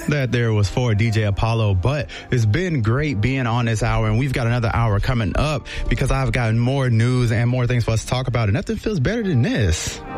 That there was for DJ Apollo, but it's been great being on this hour, and we've got another hour coming up because I've got more news and more things for us to talk about, and nothing feels better than this.